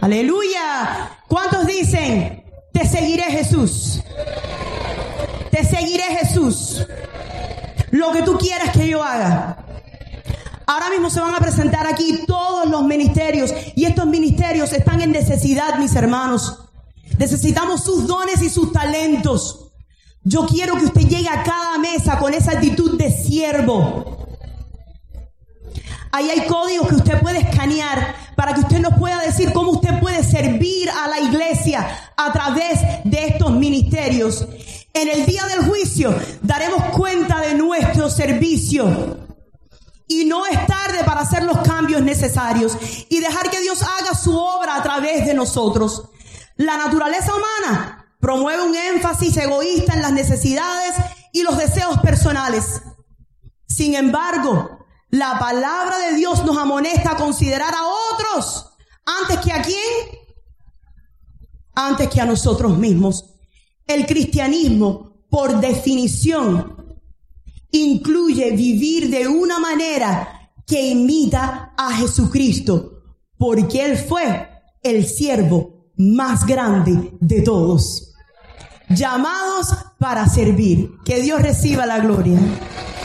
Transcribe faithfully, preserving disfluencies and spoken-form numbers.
Aleluya. ¿Cuántos dicen, te seguiré, Jesús? Te seguiré, Jesús. Lo que tú quieras que yo haga. Ahora mismo se van a presentar aquí todos los ministerios, y estos ministerios están en necesidad, mis hermanos. Necesitamos sus dones y sus talentos. Yo quiero que usted llegue a cada mesa con esa actitud de siervo. Ahí hay códigos que usted puede escanear para que usted nos pueda decir cómo usted puede servir a la iglesia a través de estos ministerios. En el día del juicio daremos cuenta de nuestro servicio. Y no es tarde para hacer los cambios necesarios y dejar que Dios haga su obra a través de nosotros. La naturaleza humana promueve un énfasis egoísta en las necesidades y los deseos personales. Sin embargo, la palabra de Dios nos amonesta a considerar a otros antes que a quién, antes que a nosotros mismos. El cristianismo, por definición, incluye vivir de una manera que imita a Jesucristo, porque Él fue el siervo más grande de todos, llamados para servir. Que Dios reciba la gloria.